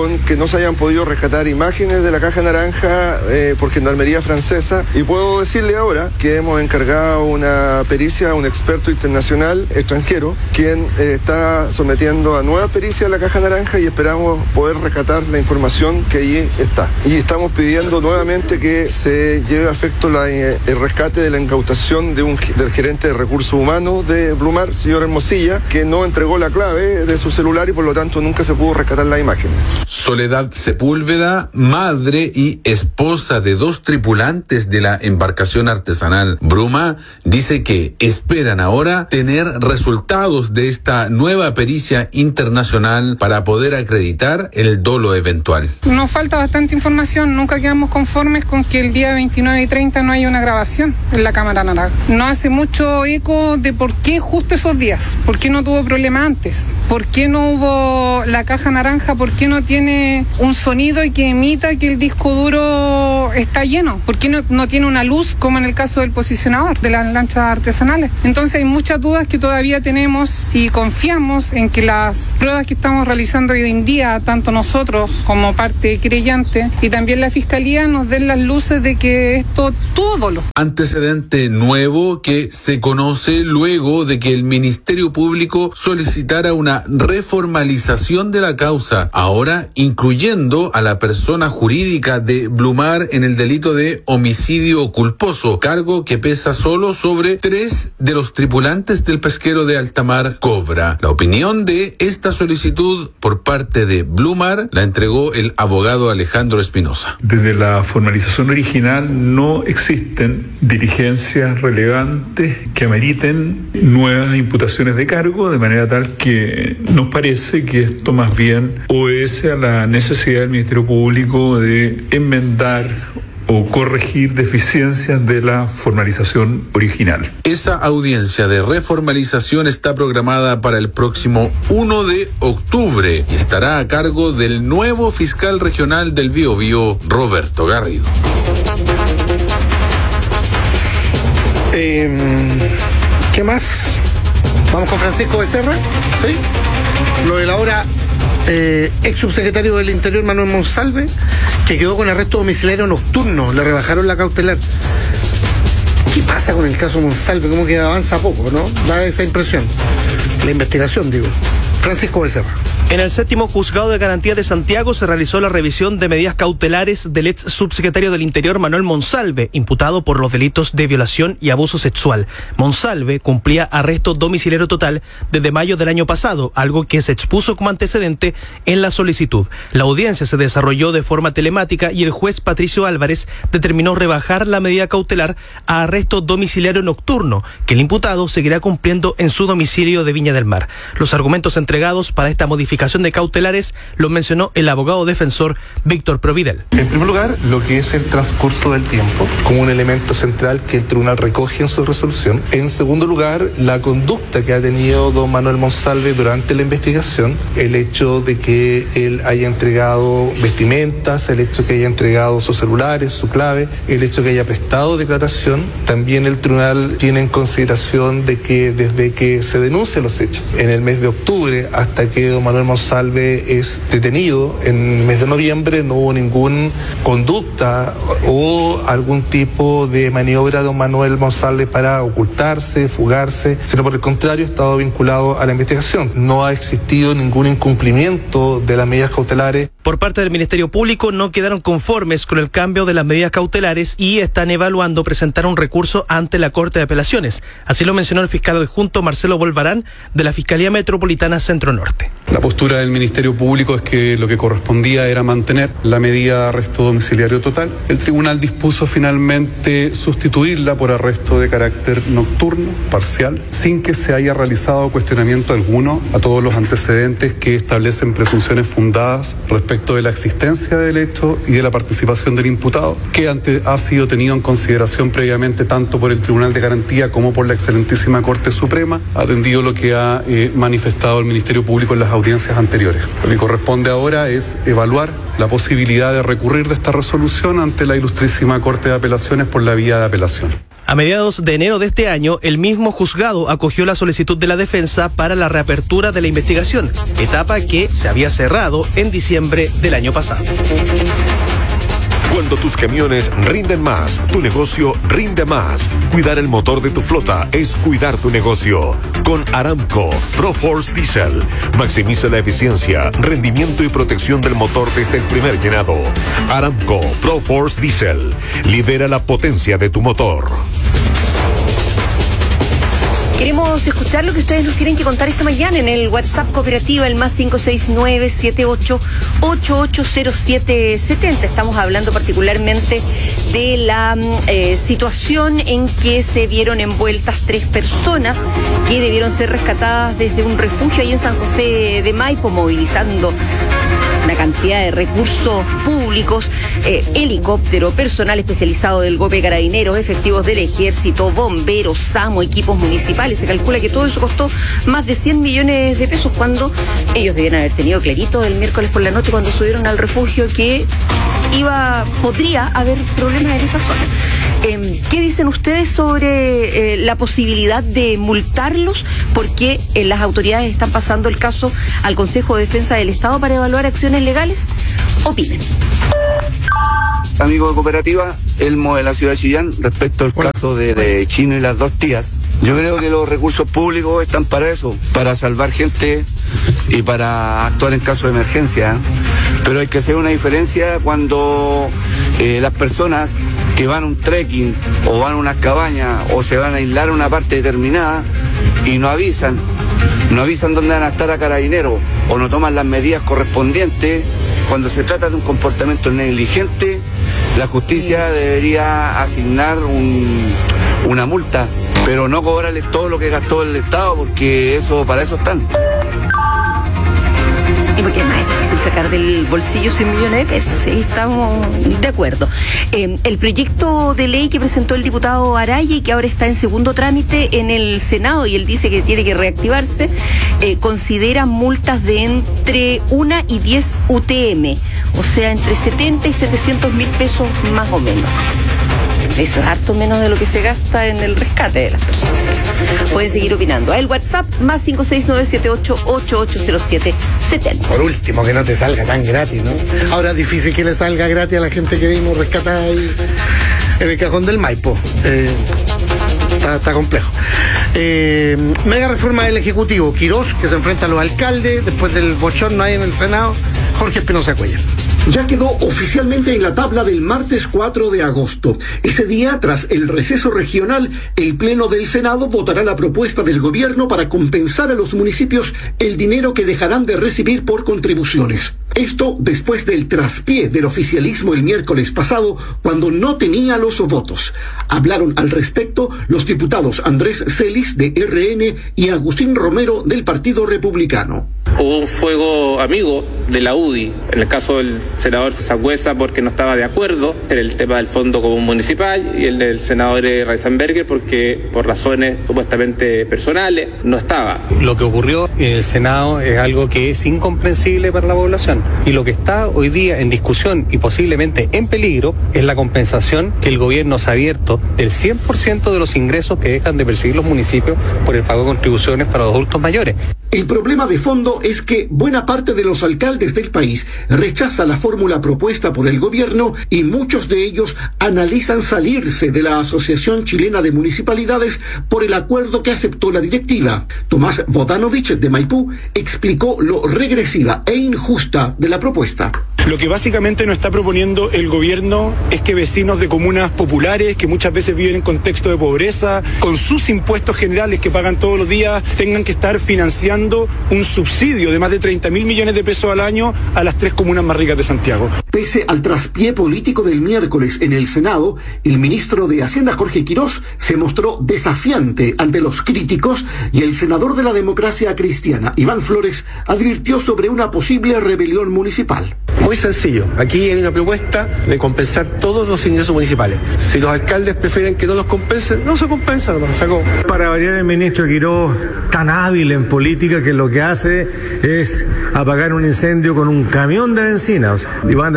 con que no se hayan podido rescatar imágenes de la caja naranja por Gendarmería francesa, y puedo decirle ahora que hemos encargado una pericia a un experto internacional extranjero, quien está sometiendo a nueva pericia la caja naranja, y esperamos poder rescatar la información que allí está. Y estamos pidiendo nuevamente que se lleve a efecto el rescate de la incautación del gerente de recursos humanos de Blumar, señor Hermosilla, que no entregó la clave de su celular y por lo tanto nunca se pudo rescatar las imágenes. Soledad Sepúlveda, madre y esposa de 2 tripulantes de la embarcación artesanal Bruma, dice que esperan ahora tener resultados de esta nueva pericia internacional para poder acreditar el dolo eventual. Nos falta bastante información, nunca quedamos conformes con que el día 29 y 30 no haya una grabación en la cámara naranja. No hace mucho eco de por qué justo esos días, por qué no tuvo problema antes, por qué no hubo la caja naranja, por qué no tiene un sonido y que emita que el disco duro está lleno, por qué no tiene una luz como en el caso del posicionador de las lanchas artesanales. Entonces hay muchas dudas que todavía tenemos y confiamos en que las pruebas que estamos realizando hoy en día, tanto nosotros como parte creyente y también la Fiscalía, nos den las luces de que esto tuvo dolo. Antecedente nuevo que se conoce luego de que el Ministerio Público solicitara una reformalización de la causa, ahora incluyendo a la persona jurídica de Blumar en el delito de homicidio culposo, cargo que pesa solo sobre 3 de los tripulantes del pesquero de altamar Cobra. La opinión de esta solicitud por parte de Blumar la entregó el abogado Alejandro Espinosa. Desde la formalización original no existen diligencias relevantes que ameriten nuevas imputaciones de cargo, de manera tal que nos parece que esto más bien obedece a la necesidad del Ministerio Público de enmendar o corregir deficiencias de la formalización original. Esa audiencia de reformalización está programada para el próximo 1 de octubre y estará a cargo del nuevo fiscal regional del Biobío, Roberto Garrido. ¿Qué más? Vamos con Francisco Becerra, ¿sí? Lo de la hora ex subsecretario del Interior Manuel Monsalve, que quedó con arresto domiciliario nocturno, le rebajaron la cautelar. ¿Qué pasa con el caso Monsalve? Como que avanza poco, ¿no? Da esa impresión. La investigación, digo. Francisco Becerra. En el 7º Juzgado de Garantía de Santiago se realizó la revisión de medidas cautelares del ex subsecretario del Interior Manuel Monsalve, imputado por los delitos de violación y abuso sexual. Monsalve cumplía arresto domiciliario total desde mayo del año pasado, algo que se expuso como antecedente en la solicitud. La audiencia se desarrolló de forma telemática y el juez Patricio Álvarez determinó rebajar la medida cautelar a arresto domiciliario nocturno, que el imputado seguirá cumpliendo en su domicilio de Viña del Mar. Los argumentos entregados para esta modificación de cautelares lo mencionó el abogado defensor Víctor Providel. En primer lugar, lo que es el transcurso del tiempo, como un elemento central que el tribunal recoge en su resolución. En segundo lugar, la conducta que ha tenido don Manuel Monsalve durante la investigación, el hecho de que él haya entregado vestimentas, el hecho de que haya entregado sus celulares, su clave, el hecho de que haya prestado declaración. También el tribunal tiene en consideración de que desde que se denuncian los hechos, en el mes de octubre hasta que don Manuel Monsalve es detenido, en el mes de noviembre no hubo ninguna conducta o algún tipo de maniobra de don Manuel Monsalve para ocultarse, fugarse, sino por el contrario ha estado vinculado a la investigación. No ha existido ningún incumplimiento de las medidas cautelares. Por parte del Ministerio Público no quedaron conformes con el cambio de las medidas cautelares y están evaluando presentar un recurso ante la Corte de Apelaciones. Así lo mencionó el fiscal adjunto Marcelo Bolvarán de la Fiscalía Metropolitana Centro Norte. La postura del Ministerio Público es que lo que correspondía era mantener la medida de arresto domiciliario total. El tribunal dispuso finalmente sustituirla por arresto de carácter nocturno, parcial, sin que se haya realizado cuestionamiento alguno a todos los antecedentes que establecen presunciones fundadas respecto de la existencia del hecho y de la participación del imputado, que ha sido tenido en consideración previamente tanto por el Tribunal de Garantía como por la excelentísima Corte Suprema, atendido lo que ha manifestado el Ministerio Público en las audiencias anteriores. Lo que corresponde ahora es evaluar la posibilidad de recurrir de esta resolución ante la ilustrísima Corte de Apelaciones por la vía de apelación. A mediados de enero de este año, el mismo juzgado acogió la solicitud de la defensa para la reapertura de la investigación, etapa que se había cerrado en diciembre del año pasado. Cuando tus camiones rinden más, tu negocio rinde más. Cuidar el motor de tu flota es cuidar tu negocio. Con Aramco ProForce Diesel. Maximiza la eficiencia, rendimiento y protección del motor desde el primer llenado. Aramco ProForce Diesel. Lidera la potencia de tu motor. Queremos escuchar lo que ustedes nos tienen que contar esta mañana en el WhatsApp Cooperativa, el más 569-78880770. Estamos hablando particularmente de la situación en que se vieron envueltas 3 personas que debieron ser rescatadas desde un refugio ahí en San José de Maipo, movilizando una cantidad de recursos públicos, helicóptero, personal especializado del GOPE, carabineros, efectivos del ejército, bomberos, SAMU, equipos municipales. Se calcula que todo eso costó más de 100 millones de pesos, cuando ellos debían haber tenido clarito el miércoles por la noche cuando subieron al refugio que podría haber problemas en esa zona. ¿Qué dicen ustedes sobre la posibilidad de multarlos? Porque las autoridades están pasando el caso al Consejo de Defensa del Estado para evaluar acciones legales. Opinen. Amigo de Cooperativa, Elmo de la ciudad de Chillán, respecto al caso de Chino y las 2 tías. Yo creo que los recursos públicos están para eso, para salvar gente y para actuar en caso de emergencia. Pero hay que hacer una diferencia cuando las personas que van a un trekking o van a una cabaña o se van a aislar a una parte determinada y no avisan dónde van a estar a carabineros o no toman las medidas correspondientes. Cuando se trata de un comportamiento negligente, la justicia debería asignar una multa, pero no cobrarles todo lo que gastó el Estado, porque para eso están. Y porque es más difícil sacar del bolsillo 100 millones de pesos, sí, estamos de acuerdo. El proyecto de ley que presentó el diputado Araya y que ahora está en segundo trámite en el Senado, y él dice que tiene que reactivarse, considera multas de entre 1 y 10 UTM, o sea, entre 70 y 700 mil pesos más o menos. Eso es harto menos de lo que se gasta en el rescate de las personas. Pueden seguir opinando. El WhatsApp, más 569-78880770. Por último, que no te salga tan gratis, ¿no? Ahora es difícil que le salga gratis a la gente que vimos rescatada ahí en el cajón del Maipo. Está complejo. Mega reforma del Ejecutivo. Quirós, que se enfrenta a los alcaldes después del bochorno ahí en el Senado. Jorge Espinosa Cuellar. Ya quedó oficialmente en la tabla del martes 4 de agosto. Ese día, tras el receso regional, el Pleno del Senado votará la propuesta del gobierno para compensar a los municipios el dinero que dejarán de recibir por contribuciones. Esto después del traspié del oficialismo el miércoles pasado, cuando no tenía los votos. Hablaron al respecto los diputados Andrés Celis, de RN, y Agustín Romero, del Partido Republicano. Hubo un fuego amigo de la UDI, en el caso del senador Sangüesa, porque no estaba de acuerdo en el tema del Fondo Común Municipal, y el del senador Reisenberger porque por razones supuestamente personales no estaba. Lo que ocurrió en el Senado es algo que es incomprensible para la población, y lo que está hoy día en discusión y posiblemente en peligro es la compensación que el gobierno se ha abierto del 100% de los ingresos que dejan de percibir los municipios por el pago de contribuciones para los adultos mayores. El problema de fondo es que buena parte de los alcaldes del país rechaza la fórmula propuesta por el gobierno, y muchos de ellos analizan salirse de la Asociación Chilena de Municipalidades por el acuerdo que aceptó la directiva. Tomás Bodanovich, de Maipú, explicó lo regresiva e injusta de la propuesta. Lo que básicamente nos está proponiendo el gobierno es que vecinos de comunas populares, que muchas veces viven en contexto de pobreza, con sus impuestos generales que pagan todos los días, tengan que estar financiando un subsidio de más de 30.000 millones de pesos al año a las 3 comunas más ricas de Santiago. Pese al traspié político del miércoles en el Senado, el ministro de Hacienda, Jorge Quirós, se mostró desafiante ante los críticos, y el senador de la Democracia Cristiana, Iván Flores, advirtió sobre una posible rebelión municipal. Muy sencillo, aquí hay una propuesta de compensar todos los ingresos municipales. Si los alcaldes prefieren que no los compensen, no se compensan, se acabó. Para variar, el ministro Quirós, tan hábil en política, que lo que hace es apagar un incendio con un camión de bencina. Y van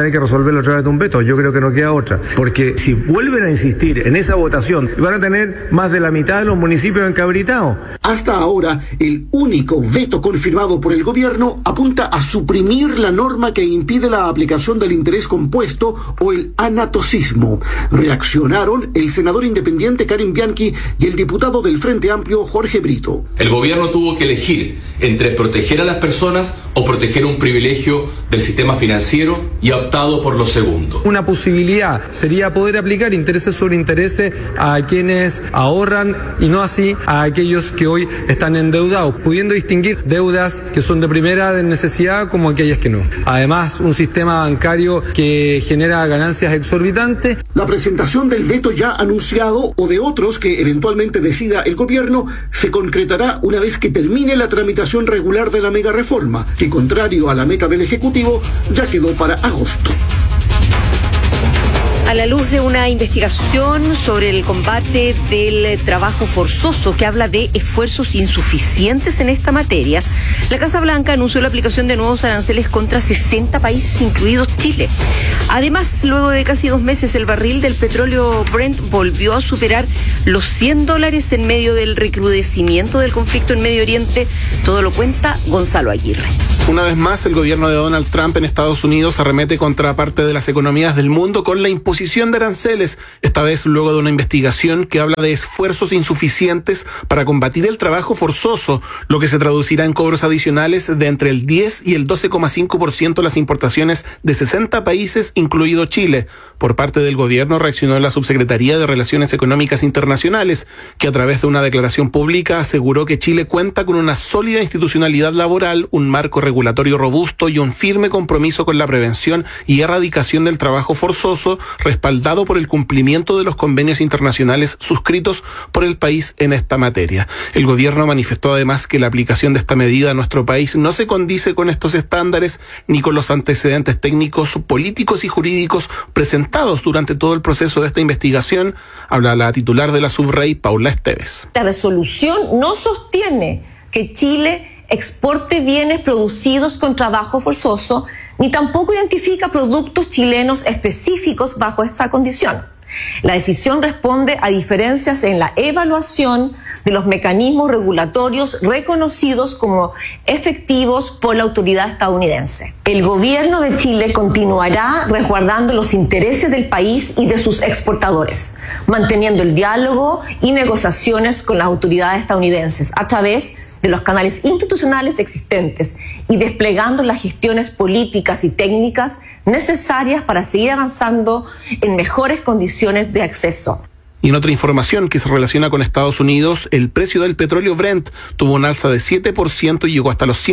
tener que resolverlo a través de un veto. Yo creo que no queda otra, porque si vuelven a insistir en esa votación, van a tener más de la mitad de los municipios encabritados. Hasta ahora, el único veto confirmado por el gobierno apunta a suprimir la norma que impide la aplicación del interés compuesto o el anatocismo. Reaccionaron el senador independiente Karen Bianchi y el diputado del Frente Amplio Jorge Brito. El gobierno tuvo que elegir entre proteger a las personas o proteger un privilegio del sistema financiero y ha optado por lo segundo. Una posibilidad sería poder aplicar intereses sobre intereses a quienes ahorran y no así a aquellos que hoy están endeudados, pudiendo distinguir deudas que son de primera necesidad como aquellas que no. Además, un sistema bancario que genera ganancias exorbitantes. La presentación del veto ya anunciado o de otros que eventualmente decida el gobierno se concretará una vez que termine la tramitación regular de la mega reforma, que contrario a la meta del Ejecutivo ya quedó para agosto. A la luz de una investigación sobre el combate del trabajo forzoso que habla de esfuerzos insuficientes en esta materia, la Casa Blanca anunció la aplicación de nuevos aranceles contra 60 países, incluidos Chile. Además, luego de casi 2 meses, el barril del petróleo Brent volvió a superar los $100 en medio del recrudecimiento del conflicto en Medio Oriente. Todo lo cuenta Gonzalo Aguirre. Una vez más, el gobierno de Donald Trump en Estados Unidos arremete contra parte de las economías del mundo con la imposición de aranceles, esta vez luego de una investigación que habla de esfuerzos insuficientes para combatir el trabajo forzoso, lo que se traducirá en cobros adicionales de entre el 10 y el 12,5% de las importaciones de 60 países, incluido Chile. Por parte del gobierno reaccionó la Subsecretaría de Relaciones Económicas Internacionales, que a través de una declaración pública aseguró que Chile cuenta con una sólida institucionalidad laboral, un marco regulatorio robusto y un firme compromiso con la prevención y erradicación del trabajo forzoso, respaldado por el cumplimiento de los convenios internacionales suscritos por el país en esta materia. El gobierno manifestó además que la aplicación de esta medida a nuestro país no se condice con estos estándares ni con los antecedentes técnicos, políticos y jurídicos presentados durante todo el proceso de esta investigación. Habla la titular de la Subrey, Paula Esteves. La resolución no sostiene que Chile exporte bienes producidos con trabajo forzoso, ni tampoco identifica productos chilenos específicos bajo esta condición. La decisión responde a diferencias en la evaluación de los mecanismos regulatorios reconocidos como efectivos por la autoridad estadounidense. El gobierno de Chile continuará resguardando los intereses del país y de sus exportadores, manteniendo el diálogo y negociaciones con las autoridades estadounidenses a través de los canales institucionales existentes y desplegando las gestiones políticas y técnicas necesarias para seguir avanzando en mejores condiciones de acceso. Y en otra información que se relaciona con Estados Unidos, el precio del petróleo Brent tuvo un alza de 7% y llegó hasta los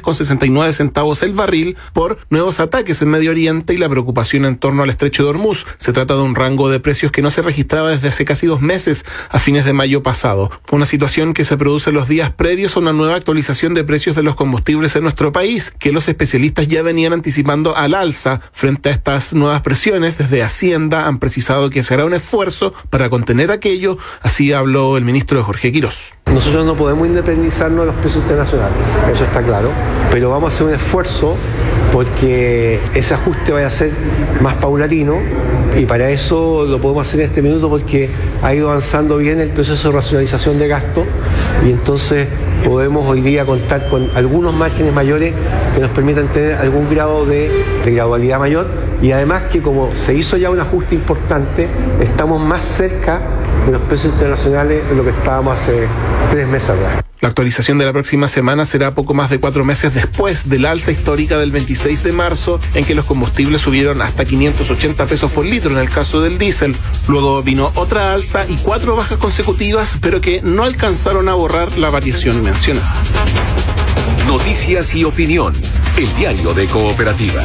$100.69 el barril por nuevos ataques en Medio Oriente y la preocupación en torno al estrecho de Hormuz. Se trata de un rango de precios que no se registraba desde hace casi 2 meses, a fines de mayo pasado. Fue una situación que se produce en los días previos a una nueva actualización de precios de los combustibles en nuestro país, que los especialistas ya venían anticipando al alza. Frente a estas nuevas presiones, desde Hacienda han precisado que se hará un esfuerzo para contener aquello, así habló el ministro Jorge Quirós. Nosotros no podemos independizarnos de los precios internacionales, eso está claro, pero vamos a hacer un esfuerzo porque ese ajuste vaya a ser más paulatino y para eso lo podemos hacer en este minuto porque ha ido avanzando bien el proceso de racionalización de gasto y entonces podemos hoy día contar con algunos márgenes mayores que nos permitan tener algún grado de gradualidad mayor y además que como se hizo ya un ajuste importante, estamos más cerca de los precios internacionales de lo que estábamos hace 3 meses atrás. La actualización de la próxima semana será poco más de 4 meses después del alza histórica del 26 de marzo, en que los combustibles subieron hasta 580 pesos por litro en el caso del diésel. Luego vino otra alza y 4 bajas consecutivas, pero que no alcanzaron a borrar la variación mencionada. Noticias y opinión. El diario de Cooperativa.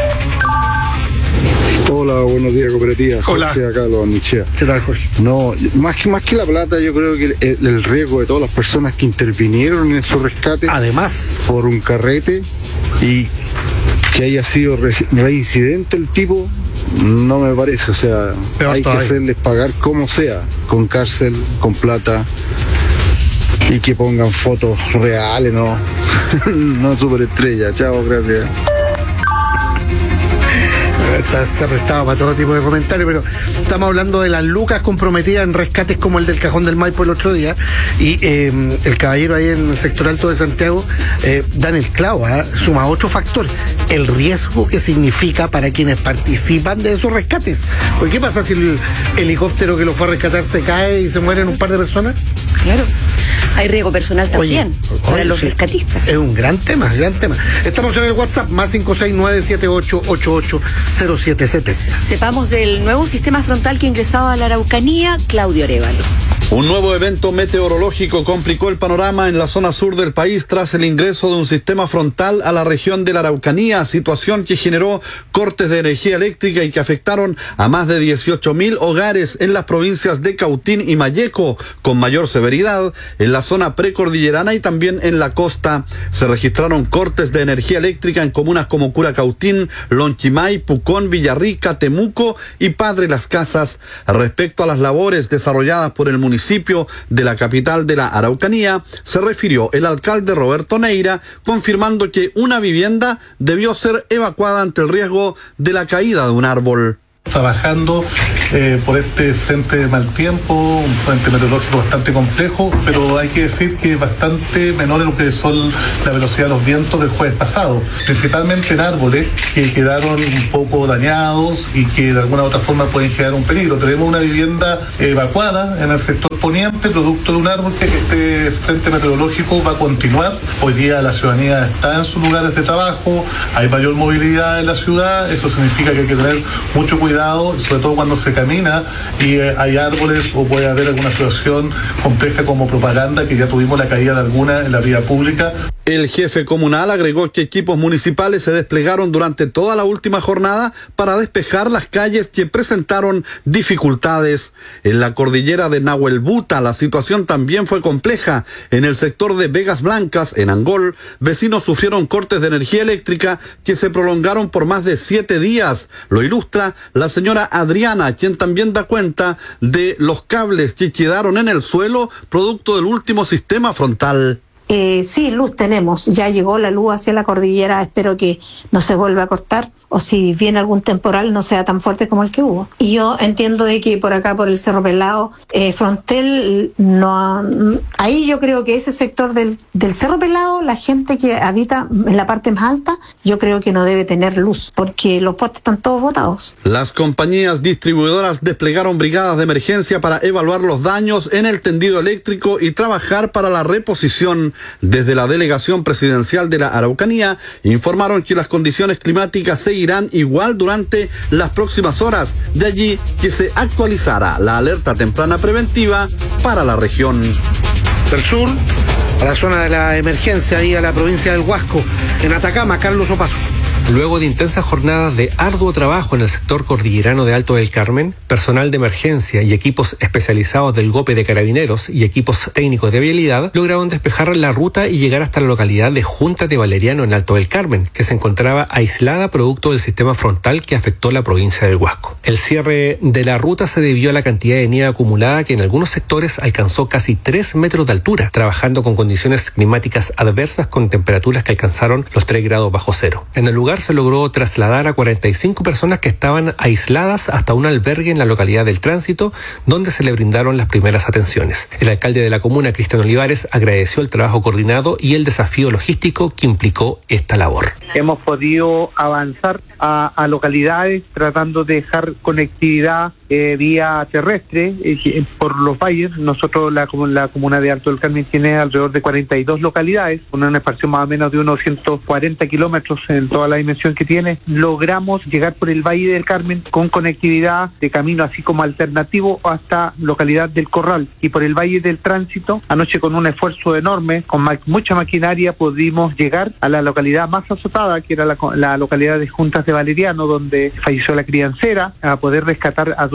Hola, buenos días, Cooperativa. Hola. Jorge, acá lo anuncié. ¿Qué tal, Jorge? No, más que la plata, yo creo que el riesgo de todas las personas que intervinieron en su rescate, además, por un carrete y que haya sido reincidente el tipo, no me parece. O sea, hay que hacerles pagar como sea, con cárcel, con plata y que pongan fotos reales, no, no superestrella. Chao, gracias. Se ha prestado para todo tipo de comentarios, pero estamos hablando de las lucas comprometidas en rescates como el del Cajón del Maipo el otro día, y el caballero ahí en el sector alto de Santiago dan el clavo, suma otro factor, el riesgo que significa para quienes participan de esos rescates. Porque ¿qué pasa si el helicóptero que lo fue a rescatar se cae y se mueren un par de personas? Claro. Hay riesgo personal también para los rescatistas. Es un gran tema, gran tema. Estamos en el WhatsApp, más 569-7888-0770. Sepamos del nuevo sistema frontal que ingresaba a la Araucanía, Claudio Arévalo. Un nuevo evento meteorológico complicó el panorama en la zona sur del país tras el ingreso de un sistema frontal a la región de la Araucanía, situación que generó cortes de energía eléctrica y que afectaron a más de 18.000 hogares en las provincias de Cautín y Malleco, con mayor severidad en la zona precordillerana y también en la costa. Se registraron cortes de energía eléctrica en comunas como Curacautín, Lonquimay, Pucón, Villarrica, Temuco y Padre Las Casas. Respecto a las labores desarrolladas por el municipio de la capital de la Araucanía, se refirió el alcalde Roberto Neira, confirmando que una vivienda debió ser evacuada ante el riesgo de la caída de un árbol. Trabajando por este frente de mal tiempo, un frente meteorológico bastante complejo, pero hay que decir que es bastante menor en lo que son la velocidad de los vientos del jueves pasado, principalmente en árboles que quedaron un poco dañados y que de alguna u otra forma pueden generar un peligro. Tenemos una vivienda evacuada en el sector poniente, producto de un árbol que este frente meteorológico va a continuar. Hoy día la ciudadanía está en sus lugares de trabajo, hay mayor movilidad en la ciudad, eso significa que hay que tener mucho cuidado, sobre todo cuando se camina y hay árboles o puede haber alguna situación compleja como propaganda, que ya tuvimos la caída de alguna en la vía pública. El jefe comunal agregó que equipos municipales se desplegaron durante toda la última jornada para despejar las calles que presentaron dificultades. En la cordillera de Nahuelbuta la situación también fue compleja. En el sector de Vegas Blancas, en Angol, vecinos sufrieron cortes de energía eléctrica que se prolongaron por más de 7 días. Lo ilustra la señora Adriana, quien también da cuenta de los cables que quedaron en el suelo producto del último sistema frontal. Sí, luz tenemos, ya llegó la luz hacia la cordillera, espero que no se vuelva a cortar, o si viene algún temporal no sea tan fuerte como el que hubo. Y yo entiendo de que por acá, por el Cerro Pelado, Frontel, no, ahí yo creo que ese sector del Cerro Pelado, la gente que habita en la parte más alta, yo creo que no debe tener luz, porque los postes están todos botados. Las compañías distribuidoras desplegaron brigadas de emergencia para evaluar los daños en el tendido eléctrico y trabajar para la reposición. Desde la delegación presidencial de la Araucanía informaron que las condiciones climáticas seguirán igual durante las próximas horas, de allí que se actualizará la alerta temprana preventiva para la región. Del sur a la zona de la emergencia, ahí a la provincia del Huasco, en Atacama, Carlos Opaso. Luego de intensas jornadas de arduo trabajo en el sector cordillerano de Alto del Carmen, personal de emergencia y equipos especializados del GOPE de Carabineros y equipos técnicos de vialidad lograron despejar la ruta y llegar hasta la localidad de Junta de Valeriano en Alto del Carmen, que se encontraba aislada producto del sistema frontal que afectó la provincia del Huasco. El cierre de la ruta se debió a la cantidad de nieve acumulada que en algunos sectores alcanzó casi 3 metros de altura, trabajando con condiciones climáticas adversas con temperaturas que alcanzaron los 3 grados bajo cero. En el lugar se logró trasladar a 45 personas que estaban aisladas hasta un albergue en la localidad del Tránsito, donde se le brindaron las primeras atenciones. El alcalde de la comuna, Cristian Olivares, agradeció el trabajo coordinado y el desafío logístico que implicó esta labor. Hemos podido avanzar a localidades tratando de dejar conectividad vía terrestre por los valles. Nosotros, la comuna de Alto del Carmen tiene alrededor de 42 localidades, con una expansión más o menos de unos 140 kilómetros en toda la dimensión que tiene. Logramos llegar por el Valle del Carmen con conectividad de camino así como alternativo hasta localidad del Corral, y por el Valle del Tránsito, anoche con un esfuerzo enorme, con mucha maquinaria, pudimos llegar a la localidad más azotada, que era la localidad de Juntas de Valeriano, donde falleció la criancera, a poder rescatar a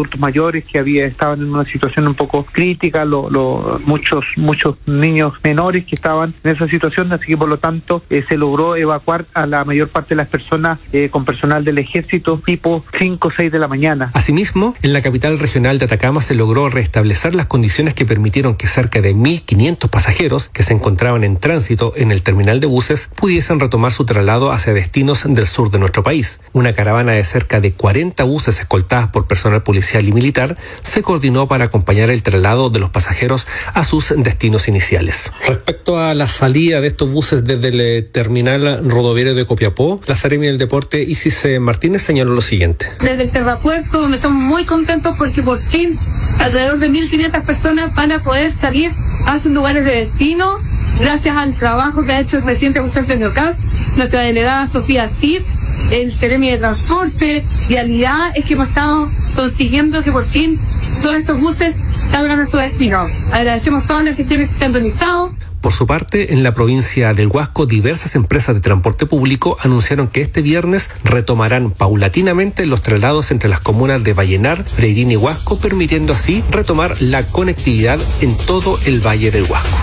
adultos mayores que estaban en una situación un poco crítica, muchos niños menores que estaban en esa situación, así que por lo tanto se logró evacuar a la mayor parte de las personas con personal del ejército tipo 5 o 6 de la mañana. Asimismo, en la capital regional de Atacama se logró restablecer las condiciones que permitieron que cerca de 1.500 pasajeros que se encontraban en tránsito en el terminal de buses pudiesen retomar su traslado hacia destinos del sur de nuestro país. Una caravana de cerca de 40 buses escoltadas por personal policial y militar se coordinó para acompañar el traslado de los pasajeros a sus destinos iniciales. Respecto a la salida de estos buses desde el terminal rodoviario de Copiapó, la Seremi del Deporte Isis Martínez señaló lo siguiente. Desde el Terrapuerto, donde estamos muy contentos porque por fin alrededor de 1.500 personas van a poder salir a sus lugares de destino gracias al trabajo que ha hecho el presidente José Antonio Kast, nuestra delegada Sofía Cid, el Seremi de Transporte, Vialidad, es que hemos estado consiguiendo que por fin todos estos buses salgan a su destino. Agradecemos todas las gestiones que se han realizado. Por su parte, en la provincia del Huasco, diversas empresas de transporte público anunciaron que este viernes retomarán paulatinamente los traslados entre las comunas de Vallenar, Freirina y Huasco, permitiendo así retomar la conectividad en todo el Valle del Huasco.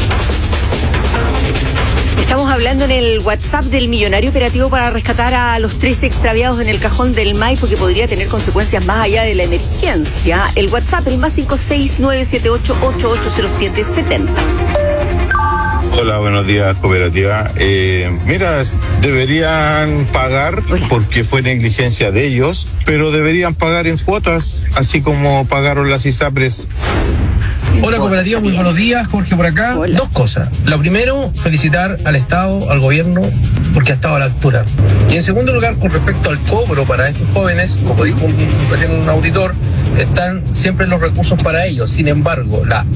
Estamos hablando en el WhatsApp del millonario operativo para rescatar a los 13 extraviados en el cajón del Maipo, que podría tener consecuencias más allá de la emergencia. El WhatsApp, el más 56978880770. Hola, buenos días, cooperativa. Mira, deberían pagar porque fue negligencia de ellos, pero deberían pagar en cuotas, así como pagaron las ISAPRES. Hola cooperativa, muy buenos días, Jorge por acá. Hola. Dos cosas. Lo primero, felicitar al Estado, al gobierno, porque ha estado a la altura. Y en segundo lugar, con respecto al cobro para estos jóvenes, como dijo un auditor, están siempre los recursos para ellos. Sin embargo, la